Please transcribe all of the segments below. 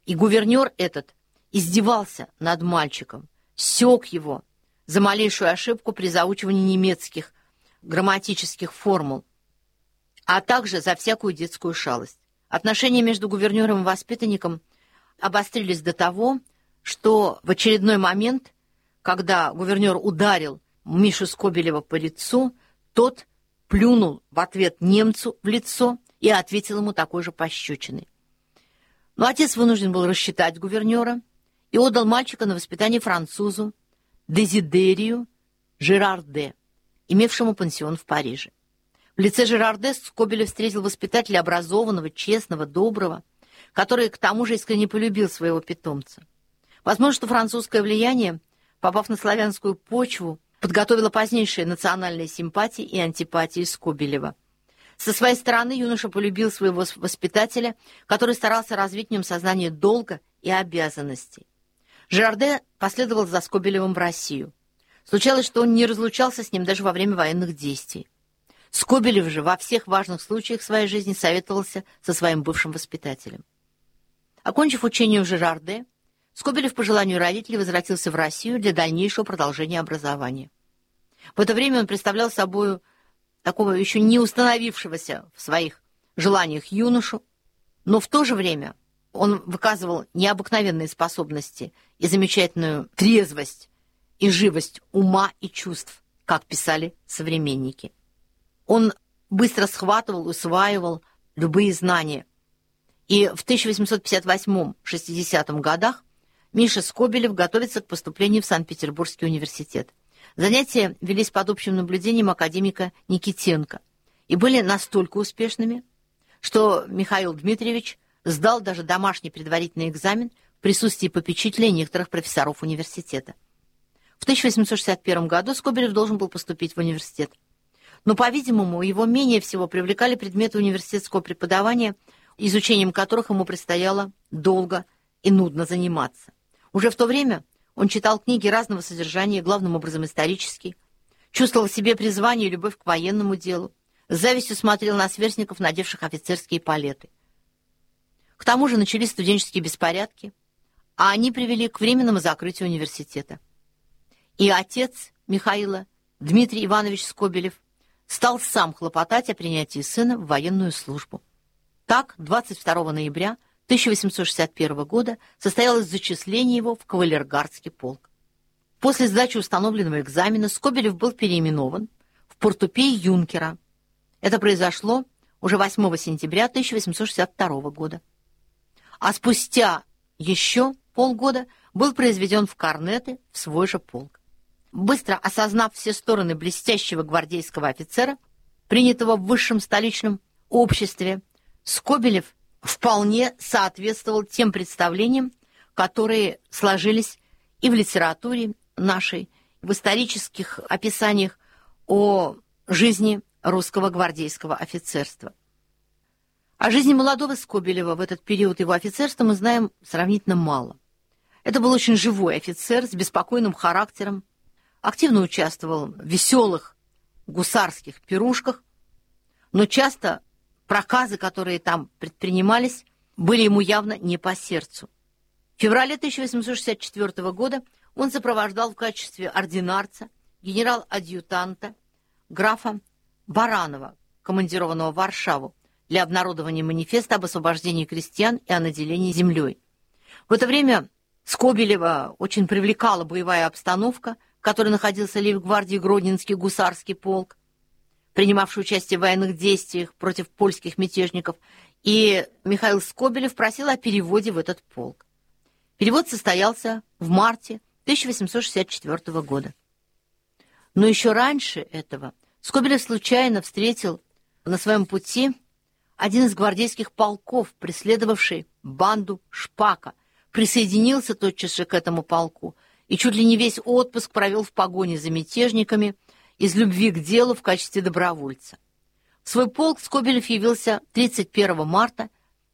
И гувернер этот издевался над мальчиком, сёк его за малейшую ошибку при заучивании немецких грамматических формул, а также за всякую детскую шалость. Отношения между гувернером и воспитанником обострились до того, что в очередной момент, когда гувернер ударил Мишу Скобелева по лицу, тот плюнул в ответ немцу в лицо и ответил ему такой же пощечиной. Но отец вынужден был рассчитать гувернера и отдал мальчика на воспитание французу Дезидерию Жерарде, имевшему пансион в Париже. В лице Жерарде Скобелев встретил воспитателя образованного, честного, доброго, который к тому же искренне полюбил своего питомца. Возможно, что французское влияние, попав на славянскую почву, подготовило позднейшие национальные симпатии и антипатии Скобелева. Со своей стороны юноша полюбил своего воспитателя, который старался развить в нем сознание долга и обязанностей. Жерарде последовал за Скобелевым в Россию. Случалось, что он не разлучался с ним даже во время военных действий. Скобелев же во всех важных случаях своей жизни советовался со своим бывшим воспитателем. Окончив учение у Жерарде, Скобелев по желанию родителей возвратился в Россию для дальнейшего продолжения образования. В это время он представлял собою такого еще не установившегося в своих желаниях юношу, но в то же время он выказывал необыкновенные способности и замечательную трезвость и живость ума и чувств, как писали современники. Он быстро схватывал, усваивал любые знания. И в 1858-60 годах Миша Скобелев готовится к поступлению в Санкт-Петербургский университет. Занятия велись под общим наблюдением академика Никитенко и были настолько успешными, что Михаил Дмитриевич сдал даже домашний предварительный экзамен в присутствии попечителей некоторых профессоров университета. В 1861 году Скобелев должен был поступить в университет. Но, по-видимому, его менее всего привлекали предметы университетского преподавания, изучением которых ему предстояло долго и нудно заниматься. Уже в то время он читал книги разного содержания, главным образом исторические, чувствовал в себе призвание и любовь к военному делу, с завистью смотрел на сверстников, надевших офицерские палеты. К тому же начались студенческие беспорядки, а они привели к временному закрытию университета. И отец Михаила, Дмитрий Иванович Скобелев, стал сам хлопотать о принятии сына в военную службу. Так, 22 ноября 1861 года состоялось зачисление его в кавалергардский полк. После сдачи установленного экзамена Скобелев был переименован в портупей-юнкера. Это произошло уже 8 сентября 1862 года. А спустя еще полгода был произведен в корнеты в свой же полк. Быстро осознав все стороны блестящего гвардейского офицера, принятого в высшем столичном обществе, Скобелев вполне соответствовал тем представлениям, которые сложились и в литературе нашей, в исторических описаниях о жизни русского гвардейского офицерства. О жизни молодого Скобелева в этот период его офицерства мы знаем сравнительно мало. Это был очень живой офицер с беспокойным характером, активно участвовал в веселых гусарских пирушках, но часто проказы, которые там предпринимались, были ему явно не по сердцу. В феврале 1864 года он сопровождал в качестве ординарца генерал-адъютанта графа Баранова, командированного в Варшаву, для обнародования манифеста об освобождении крестьян и о наделении землей. В это время Скобелева очень привлекала боевая обстановка, в которой находился лейб-гвардии Гродненский гусарский полк, принимавший участие в военных действиях против польских мятежников, и Михаил Скобелев просил о переводе в этот полк. Перевод состоялся в марте 1864 года. Но еще раньше этого Скобелев случайно встретил на своем пути один из гвардейских полков, преследовавший банду Шпака, присоединился тотчас же к этому полку и чуть ли не весь отпуск провел в погоне за мятежниками из любви к делу в качестве добровольца. В свой полк Скобелев явился 31 марта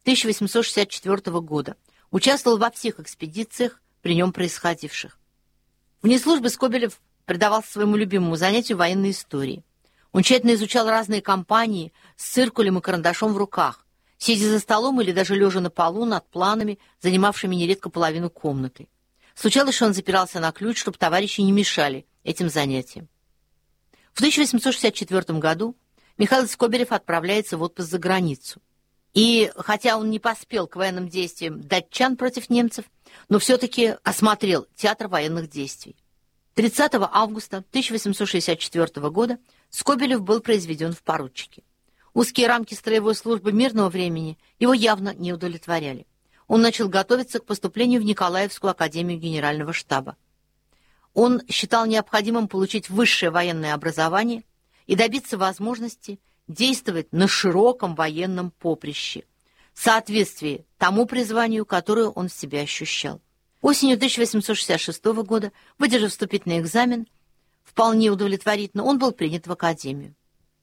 1864 года, участвовал во всех экспедициях, при нем происходивших. Вне службы Скобелев предавался своему любимому занятию военной истории. Он тщательно изучал разные кампании с циркулем и карандашом в руках сидя за столом или даже лежа на полу над планами, занимавшими нередко половину комнаты. Случалось, что он запирался на ключ, чтобы товарищи не мешали этим занятиям. В 1864 году Михаил Скобелев отправляется в отпуск за границу. И хотя он не поспел к военным действиям датчан против немцев, но все-таки осмотрел театр военных действий. 30 августа 1864 года Скобелев был произведен в поручики. Узкие рамки строевой службы мирного времени его явно не удовлетворяли. Он начал готовиться к поступлению в Николаевскую академию генерального штаба. Он считал необходимым получить высшее военное образование и добиться возможности действовать на широком военном поприще, в соответствии тому призванию, которое он в себе ощущал. Осенью 1866 года, выдержав вступительный экзамен, вполне удовлетворительно, он был принят в академию.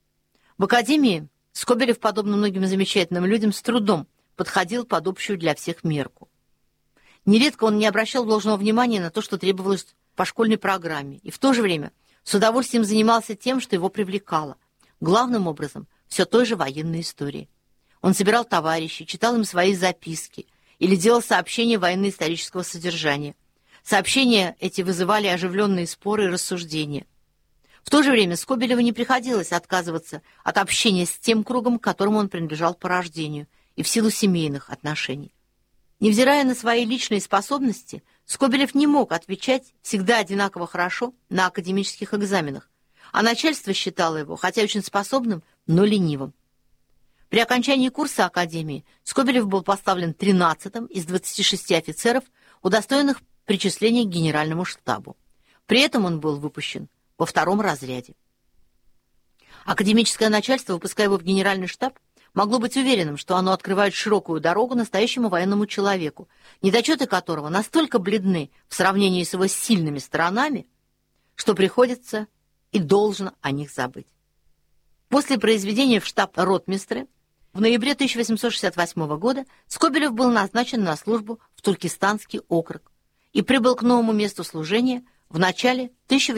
В академии Скобелев, подобно многим замечательным людям, с трудом подходил под общую для всех мерку. Нередко он не обращал должного внимания на то, что требовалось по школьной программе, и в то же время с удовольствием занимался тем, что его привлекало. Главным образом, все той же военной истории. Он собирал товарищей, читал им свои записки или делал сообщения военно-исторического содержания. Сообщения эти вызывали оживленные споры и рассуждения. В то же время Скобелеву не приходилось отказываться от общения с тем кругом, к которому он принадлежал по рождению и в силу семейных отношений. Невзирая на свои личные способности, Скобелев не мог отвечать всегда одинаково хорошо на академических экзаменах, а начальство считало его, хотя очень способным, но ленивым. При окончании курса академии Скобелев был поставлен 13-м из 26 офицеров, удостоенных причисления к генеральному штабу. При этом он был выпущен во 2-м разряде. Академическое начальство, выпуская его в генеральный штаб, могло быть уверенным, что оно открывает широкую дорогу настоящему военному человеку, недочеты которого настолько бледны в сравнении с его сильными сторонами, что приходится и должно о них забыть. После произведения в штаб ротмистры в ноябре 1868 года Скобелев был назначен на службу в Туркестанский округ и прибыл к новому месту служения в начале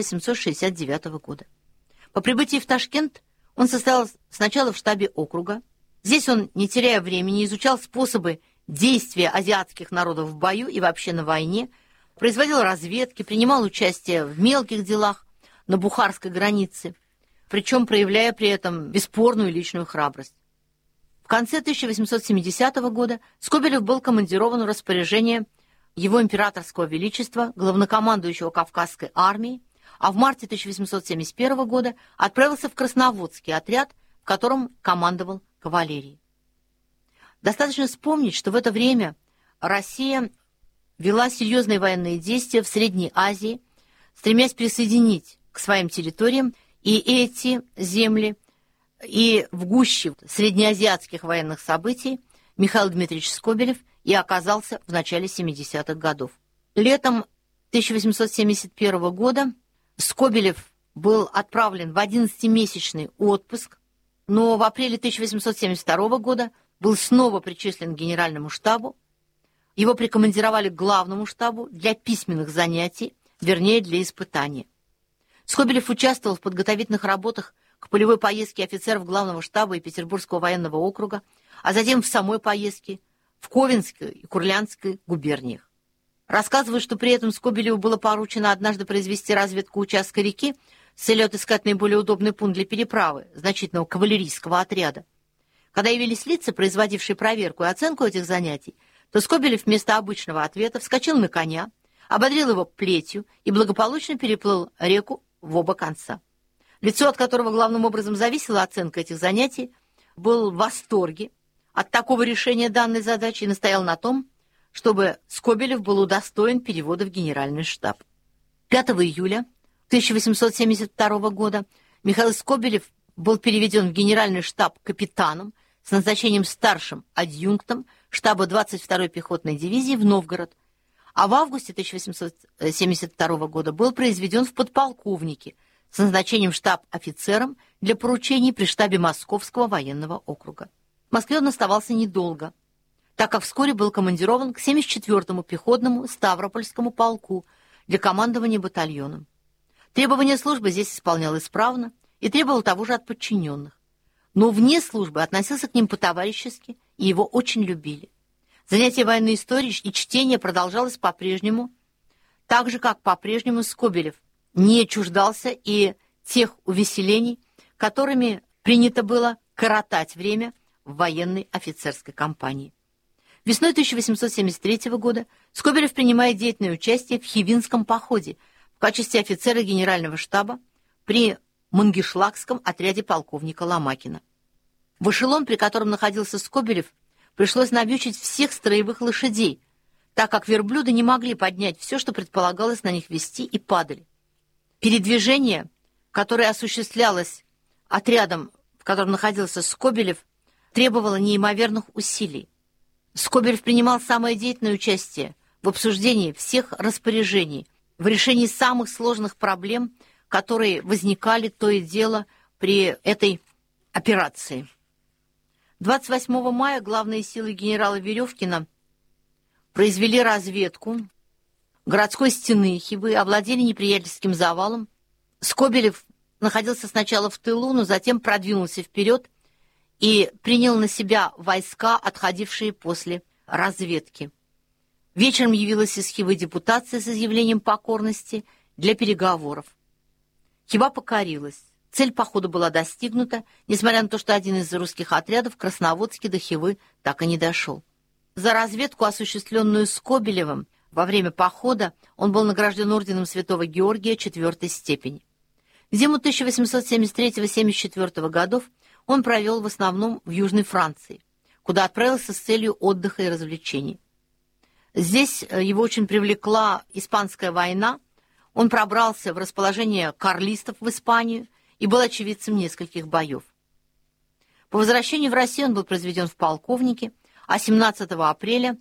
1869 года. По прибытии в Ташкент он состоял сначала в штабе округа. Здесь он, не теряя времени, изучал способы действия азиатских народов в бою и вообще на войне, производил разведки, принимал участие в мелких делах на бухарской границе, причем проявляя при этом бесспорную личную храбрость. В конце 1870 года Скобелев был командирован в распоряжение его императорского величества, главнокомандующего Кавказской армией, а в марте 1871 года отправился в Красноводский отряд, в котором командовал кавалерией. Достаточно вспомнить, что в это время Россия вела серьезные военные действия в Средней Азии, стремясь присоединить к своим территориям и эти земли, и в гуще среднеазиатских военных событий Михаил Дмитриевич Скобелев и оказался в начале 70-х годов. Летом 1871 года Скобелев был отправлен в 11-месячный отпуск, но в апреле 1872 года был снова причислен к генеральному штабу. Его прикомандировали к главному штабу для письменных занятий, вернее, для испытания. Скобелев участвовал в подготовительных работах к полевой поездке офицеров главного штаба и Петербургского военного округа, а затем в самой поездке в Ковенской и Курляндской губерниях. Рассказывают, что при этом Скобелеву было поручено однажды произвести разведку участка реки с целью отыскать наиболее удобный пункт для переправы значительного кавалерийского отряда. Когда явились лица, производившие проверку и оценку этих занятий, то Скобелев вместо обычного ответа вскочил на коня, ободрил его плетью и благополучно переплыл реку в оба конца. Лицо, от которого главным образом зависела оценка этих занятий, был в восторге от такого решения данной задачи и настоял на том, чтобы Скобелев был удостоен перевода в генеральный штаб. 5 июля 1872 года Михаил Скобелев был переведен в генеральный штаб капитаном с назначением старшим адъюнктом штаба 22-й пехотной дивизии в Новгород, а в августе 1872 года был произведен в подполковники с назначением штаб-офицером для поручений при штабе Московского военного округа. В Москве он оставался недолго, так как вскоре был командирован к 74-му пехотному Ставропольскому полку для командования батальоном. Требования службы здесь исполнял исправно и требовал того же от подчиненных. но вне службы относился к ним по-товарищески, и его очень любили. Занятие военной историей и чтение продолжалось по-прежнему, так же, как по-прежнему Скобелев не чуждался и тех увеселений, которыми принято было коротать время в военной офицерской кампании. Весной 1873 года Скобелев принимает деятельное участие в Хивинском походе в качестве офицера генерального штаба при Мангишлакском отряде полковника Ломакина. В эшелон, при котором находился Скобелев, пришлось навьючить всех строевых лошадей, так как верблюды не могли поднять все, что предполагалось на них везти, и падали. Передвижение, которое осуществлялось отрядом, в котором находился Скобелев, требовало неимоверных усилий. Скобелев принимал самое деятельное участие в обсуждении всех распоряжений, в решении самых сложных проблем, которые возникали то и дело при этой операции. 28 мая главные силы генерала Веревкина произвели разведку городской стены Хивы, овладели неприятельским завалом. Скобелев находился сначала в тылу, но затем продвинулся вперед и принял на себя войска, отходившие после разведки. Вечером явилась из Хивы депутация с изъявлением покорности для переговоров. Хива покорилась. Цель похода была достигнута, несмотря на то, что один из русских отрядов, Красноводский, до Хивы так и не дошел. За разведку, осуществленную Скобелевым во время похода, он был награжден орденом Святого Георгия 4-й степени. Зиму 1873-74 годов он провел в основном в Южной Франции, куда отправился с целью отдыха и развлечений. Здесь его очень привлекла Испанская война. Он пробрался в расположение карлистов в Испанию и был очевидцем нескольких боев. По возвращении в Россию он был произведен в полковнике, а 17 апреля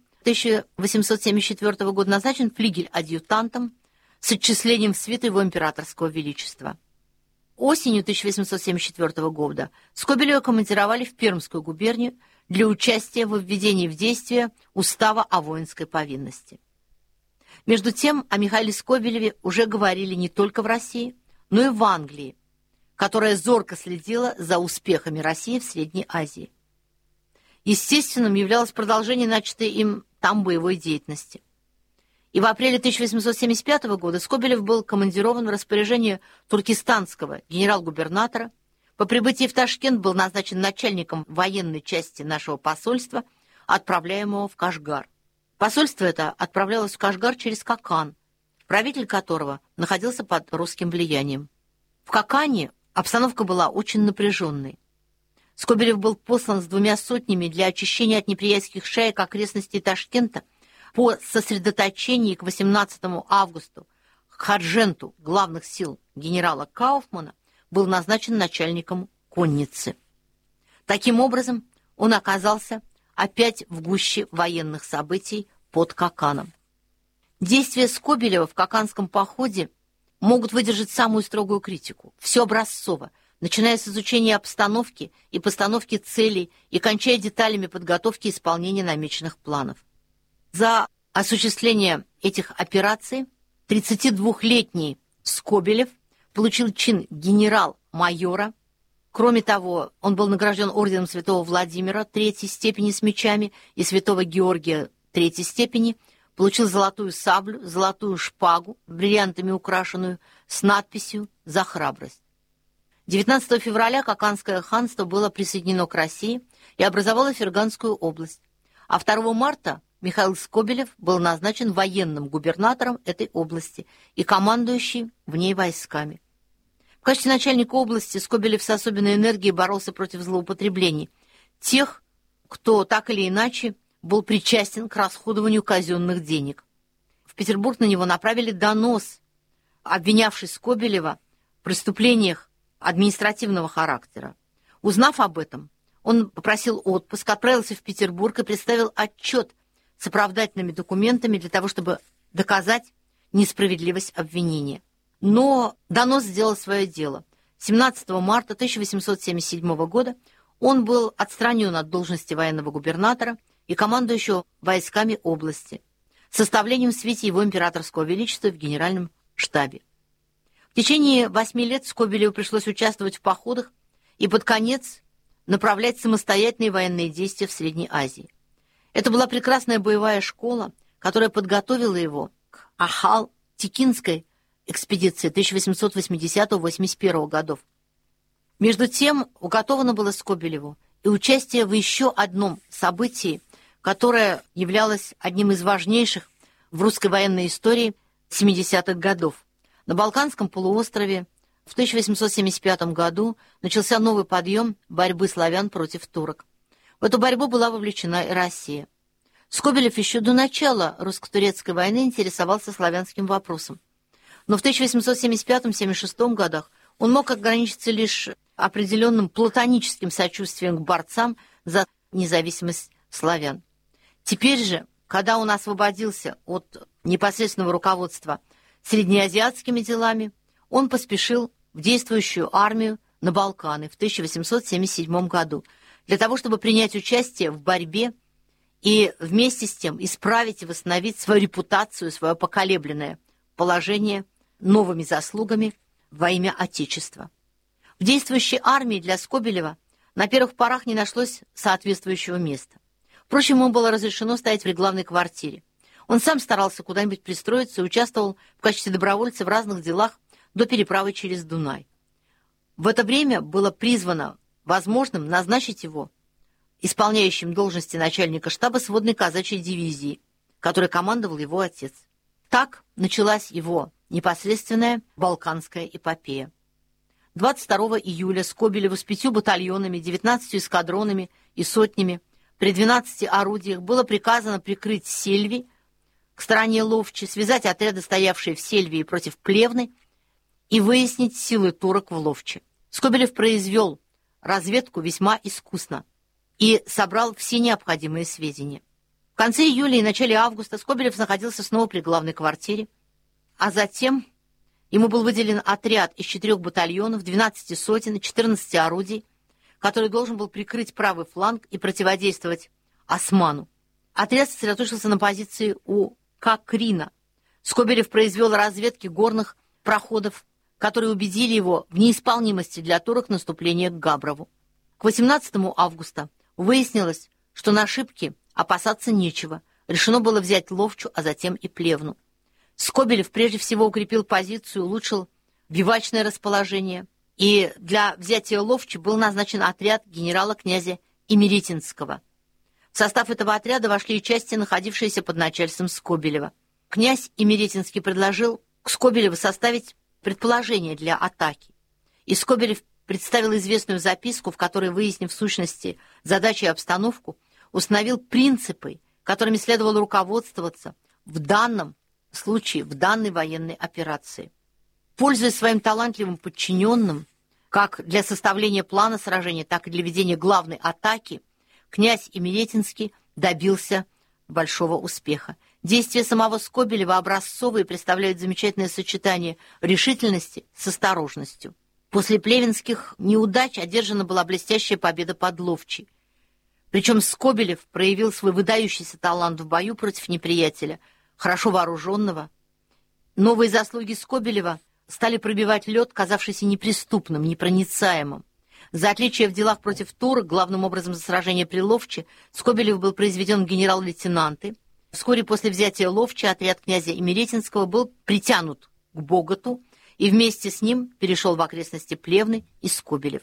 1874 года назначен флигель-адъютантом с отчислением в свиту его императорского величества. Осенью 1874 года Скобелева командировали в Пермскую губернию для участия во введении в действие Устава о воинской повинности. Между тем, о Михаиле Скобелеве уже говорили не только в России, но и в Англии, которая зорко следила за успехами России в Средней Азии. Естественным являлось продолжение начатой им там боевой деятельности. И в апреле 1875 года Скобелев был командирован в распоряжение туркестанского генерал-губернатора. По прибытии в Ташкент был назначен начальником военной части нашего посольства, отправляемого в Кашгар. Посольство это отправлялось в Кашгар через Какан, правитель которого находился под русским влиянием. В Какане обстановка была очень напряженной. Скобелев был послан с 2 сотнями для очищения от неприятельских шаек окрестностей Ташкента. По сосредоточении к 18 августа Хадженту главных сил генерала Кауфмана был назначен начальником конницы. Таким образом, он оказался опять в гуще военных событий под Каканом. Действия Скобелева в Каканском походе могут выдержать самую строгую критику. Все образцово, начиная с изучения обстановки и постановки целей и кончая деталями подготовки и исполнения намеченных планов. За осуществление этих операций 32-летний Скобелев получил чин генерал-майора. Кроме того, он был награжден орденом Святого Владимира 3-й степени с мечами и Святого Георгия 3-й степени, получил золотую саблю, золотую шпагу, бриллиантами украшенную, с надписью «За храбрость». 19 февраля Каканское ханство было присоединено к России и образовало Ферганскую область, а 2 марта Михаил Скобелев был назначен военным губернатором этой области и командующим в ней войсками. В качестве начальника области Скобелев с особенной энергией боролся против злоупотреблений тех, кто так или иначе был причастен к расходованию казенных денег. В Петербург на него направили донос, обвинявший Скобелева в преступлениях административного характера. Узнав об этом, он попросил отпуск, отправился в Петербург и представил отчет с оправдательными документами для того, чтобы доказать несправедливость обвинения. Но донос сделал свое дело. 17 марта 1877 года он был отстранен от должности военного губернатора и командующего войсками области, составлением в свите его императорского величества в генеральном штабе. В течение 8 лет Скобелеву пришлось участвовать в походах, и под конец направлять самостоятельные военные действия в Средней Азии. Это была прекрасная боевая школа, которая подготовила его к Ахал-Текинской экспедиции 1880-81 годов. Между тем, уготовано было Скобелеву и участие в еще одном событии, которое являлось одним из важнейших в русской военной истории 70-х годов. На Балканском полуострове в 1875 году начался новый подъем борьбы славян против турок. В эту борьбу была вовлечена и Россия. Скобелев еще до начала русско-турецкой войны интересовался славянским вопросом. Но в 1875-76 годах он мог ограничиться лишь определенным платоническим сочувствием к борцам за независимость славян. Теперь же, когда он освободился от непосредственного руководства среднеазиатскими делами, он поспешил в действующую армию на Балканы в 1877 году для того, чтобы принять участие в борьбе и вместе с тем исправить и восстановить свою репутацию, свое поколебленное положение новыми заслугами во имя Отечества. В действующей армии для Скобелева на первых порах не нашлось соответствующего места. Впрочем, ему было разрешено стоять в главной квартире. Он сам старался куда-нибудь пристроиться и участвовал в качестве добровольца в разных делах до переправы через Дунай. В это время было призвано возможным назначить его исполняющим должности начальника штаба сводной казачьей дивизии, которой командовал его отец. Так началась его непосредственная балканская эпопея. 22 июля Скобелеву с 5 батальонами, 19 эскадронами и сотнями при 12 орудиях было приказано прикрыть Сельви к стороне Ловчи, связать отряды, стоявшие в Сельвии против Плевны, и выяснить силы турок в Ловче. Скобелев произвел разведку весьма искусно и собрал все необходимые сведения. В конце июля и начале августа Скобелев находился снова при главной квартире, а затем ему был выделен отряд из 4 батальонов, 12 сотен и 14 орудий, который должен был прикрыть правый фланг и противодействовать Осману. Отряд сосредоточился на позиции у Кокрина. Скобелев произвел разведки горных проходов, которые убедили его в неисполнимости для турок наступления к Габрову. К 18 августа выяснилось, что на ошибки опасаться нечего. Решено было взять Ловчу, а затем и Плевну. Скобелев прежде всего укрепил позицию, улучшил бивачное расположение, и для взятия Ловчи был назначен отряд генерала-князя Имеретинского. В состав этого отряда вошли и части, находившиеся под начальством Скобелева. Князь Имеретинский предложил Скобелеву составить предположение для атаки, и Скобелев представил известную записку, в которой, выяснив в сущности задачи и обстановку, установил принципы, которыми следовало руководствоваться в данном случае, в данной военной операции. Пользуясь своим талантливым подчиненным, как для составления плана сражения, так и для ведения главной атаки, князь Имеретинский добился большого успеха. Действия самого Скобелева образцовые представляют замечательное сочетание решительности с осторожностью. После плевенских неудач одержана была блестящая победа под Ловчей. Причем Скобелев проявил свой выдающийся талант в бою против неприятеля, хорошо вооруженного. Новые заслуги Скобелева стали пробивать лед, казавшийся неприступным, непроницаемым. За отличие в делах против турок, главным образом за сражение при Ловче, Скобелев был произведен в генерал-лейтенанты. Вскоре после взятия Ловчи отряд князя Имеретинского был притянут к Боготу, и вместе с ним перешел в окрестности Плевны и Скобелев.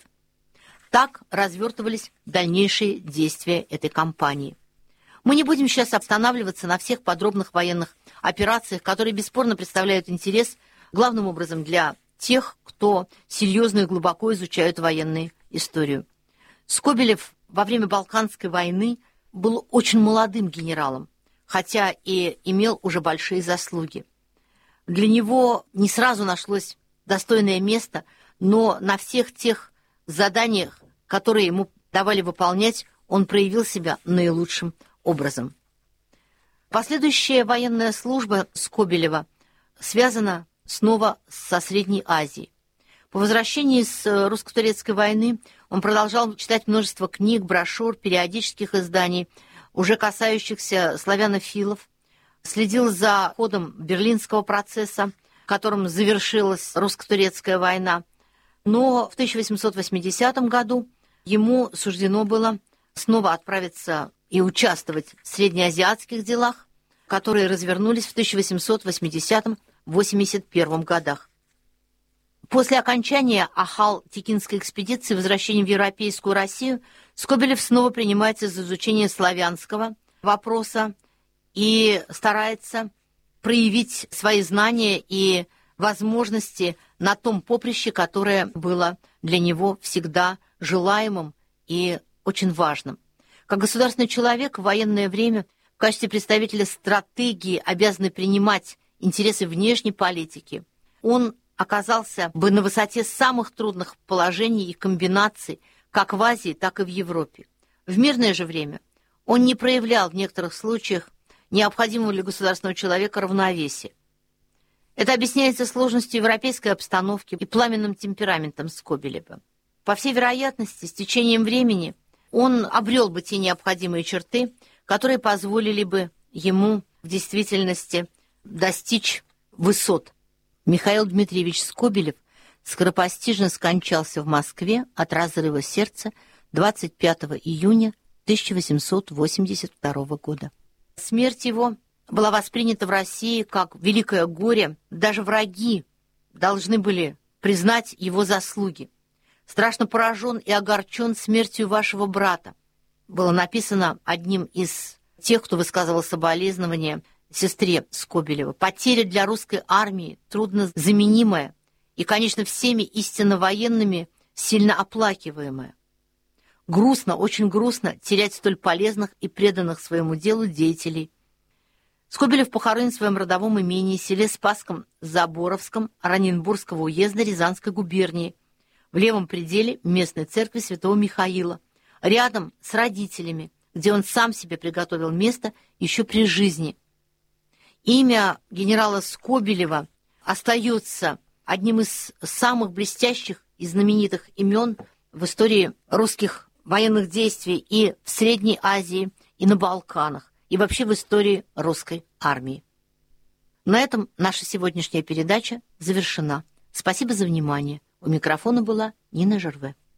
Так развертывались дальнейшие действия этой кампании. Мы не будем сейчас останавливаться на всех подробных военных операциях, которые бесспорно представляют интерес главным образом для тех, кто серьезно и глубоко изучает военную историю. Скобелев во время Балканской войны был очень молодым генералом, хотя и имел уже большие заслуги. Для него не сразу нашлось достойное место, но на всех тех заданиях, которые ему давали выполнять, он проявил себя наилучшим образом. Последующая военная служба Скобелева связана снова со Средней Азией. По возвращении с русско-турецкой войны он продолжал читать множество книг, брошюр, периодических изданий, уже касающихся славянофилов, следил за ходом Берлинского процесса, которым завершилась русско-турецкая война. Но в 1880 году ему суждено было снова отправиться и участвовать в среднеазиатских делах, которые развернулись в 1880-81 годах. После окончания Ахал-Текинской экспедиции, возвращения в Европейскую Россию, Скобелев снова принимается за изучение славянского вопроса и старается проявить свои знания и возможности на том поприще, которое было для него всегда желаемым и очень важным. Как государственный человек в военное время в качестве представителя стратегии, обязанный принимать интересы внешней политики, он оказался бы на высоте самых трудных положений и комбинаций как в Азии, так и в Европе. В мирное же время он не проявлял в некоторых случаях необходимого для государственного человека равновесия. Это объясняется сложностью европейской обстановки и пламенным темпераментом Скобелева. По всей вероятности, с течением времени он обрел бы те необходимые черты, которые позволили бы ему в действительности достичь высот. Михаил Дмитриевич Скобелев скоропостижно скончался в Москве от разрыва сердца 25 июня 1882 года. Смерть его была воспринята в России как великое горе. Даже враги должны были признать его заслуги. «Страшно поражен и огорчен смертью вашего брата», было написано одним из тех, кто высказывал соболезнования сестре Скобелева. Потеря для русской армии труднозаменимая и, конечно, всеми истинно военными сильно оплакиваемая. Грустно, очень грустно терять столь полезных и преданных своему делу деятелей. Скобелев похоронен в своем родовом имении, селе Спасском Заборовском Раненбургского уезда Рязанской губернии, в левом пределе местной церкви святого Михаила, рядом с родителями, где он сам себе приготовил место еще при жизни. Имя генерала Скобелева остается одним из самых блестящих и знаменитых имен в истории русских военных действий и в Средней Азии, и на Балканах, и вообще в истории русской армии. На этом наша сегодняшняя передача завершена. Спасибо за внимание. У микрофона была Нина Жерве.